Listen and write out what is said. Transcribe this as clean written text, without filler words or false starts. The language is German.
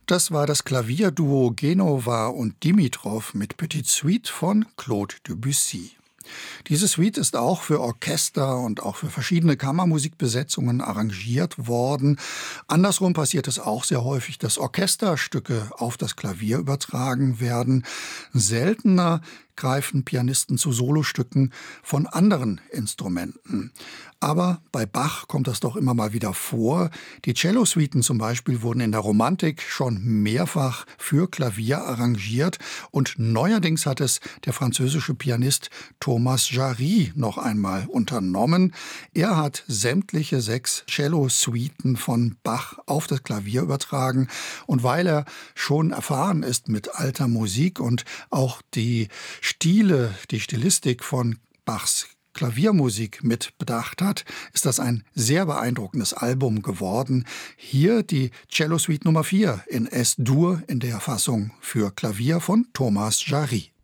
Das war das Klavierduo Genova und Dimitrov mit Petite Suite von Claude Debussy. Diese Suite ist auch für Orchester und auch für verschiedene Kammermusikbesetzungen arrangiert worden. Andersrum passiert es auch sehr häufig, dass Orchesterstücke auf das Klavier übertragen werden. Seltener greifen Pianisten zu Solostücken von anderen Instrumenten. Aber bei Bach kommt das doch immer mal wieder vor. Die Cello-Suiten zum Beispiel wurden in der Romantik schon mehrfach für Klavier arrangiert und neuerdings hat es der französische Pianist Thomas Jarry noch einmal unternommen. Er hat sämtliche 6 Cello-Suiten von Bach auf das Klavier übertragen und weil er schon erfahren ist mit alter Musik und auch die Stile, die Stilistik von Bachs Klaviermusik mit bedacht hat, ist das ein sehr beeindruckendes Album geworden. Hier die Cello Suite Nummer 4 in S-Dur in der Fassung für Klavier von Thomas Jarry.